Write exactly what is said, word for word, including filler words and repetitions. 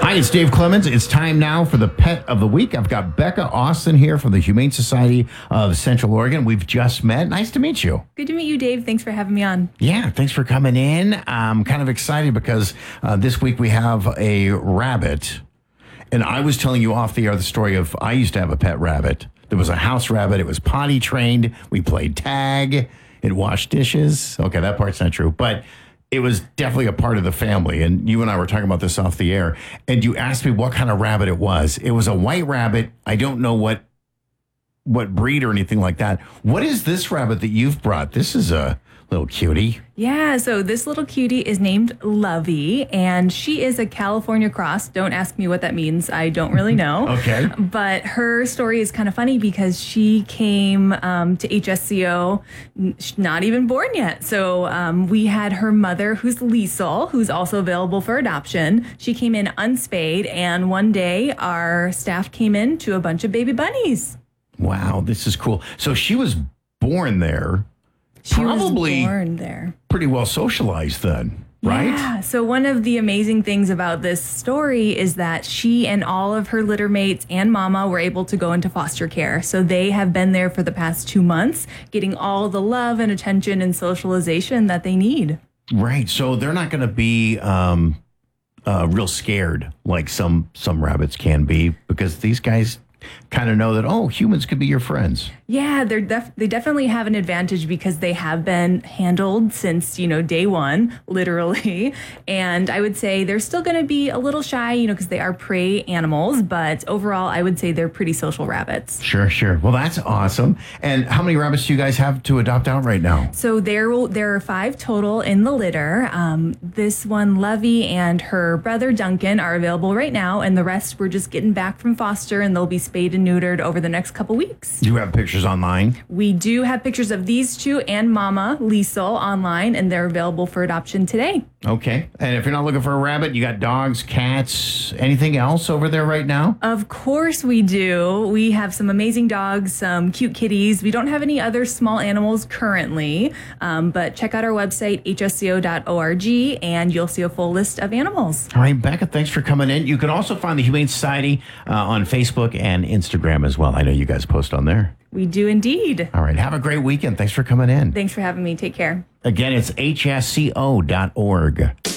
Hi, it's Dave Clemens. It's time now for the Pet of the Week. I've got Becca Austin here from the Humane Society of Central Oregon. We've just met. Nice to meet you. Good to meet you, Dave. Thanks for having me on. Yeah, thanks for coming in. I'm kind of excited because uh, this week we have a rabbit. And I was telling you off the air the story of I used to have a pet rabbit. There was a house rabbit. It was potty trained. We played tag. It washed dishes. Okay, that part's not true. But it was definitely a part of the family. And you and I were talking about this off the air. And you asked me what kind of rabbit it was. It was a white rabbit. I don't know what what breed or anything like that. What is this rabbit that you've brought? This is a little cutie. Yeah, so this little cutie is named Lovey, and she is a California cross. Don't ask me what that means. I don't really know. Okay. But her story is kind of funny because she came um, to H S C O n- not even born yet. So um, we had her mother, who's Liesel, who's also available for adoption. She came in unspayed, and one day our staff came in to a bunch of baby bunnies. Wow, this is cool. So she was born there. She Probably was born there. Pretty well socialized then, right? Yeah. So one of the amazing things about this story is that she and all of her litter mates and mama were able to go into foster care. So they have been there for the past two months, getting all the love and attention and socialization that they need. Right. So they're not going to be um, uh, real scared like some some rabbits can be because these guys kind of know that, oh, humans could be your friends. Yeah, they're def- they definitely have an advantage because they have been handled since, you know, day one, literally. And I would say they're still going to be a little shy, you know, because they are prey animals. But overall, I would say they're pretty social rabbits. Sure, sure. Well, that's awesome. And how many rabbits do you guys have to adopt out right now? So there will, there are five total in the litter. Um, this one, Lovey, and her brother Duncan are available right now. And the rest we're just getting back from foster, and they'll be spayed and neutered over the next couple weeks. Do you have pictures online? We do have pictures of these two and Mama Liesel online, and they're available for adoption today. Okay. And if you're not looking for a rabbit, you got dogs, cats, anything else over there right now? Of course we do. We have some amazing dogs, some cute kitties. We don't have any other small animals currently, um, but check out our website, h s c o dot org, and you'll see a full list of animals. All right, Becca, thanks for coming in. You can also find the Humane Society uh, on Facebook and Instagram as well. I know you guys post on there. We do indeed. All right, have a great weekend. Thanks for coming in. Thanks for having me. Take care. Again, it's h s c o dot org.